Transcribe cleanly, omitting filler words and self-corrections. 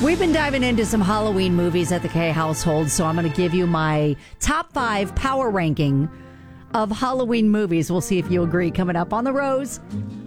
We've been diving into some Halloween movies at the K household, so I'm going to give you my top 5 power ranking of Halloween movies. We'll see if you agree. Coming up on the Rose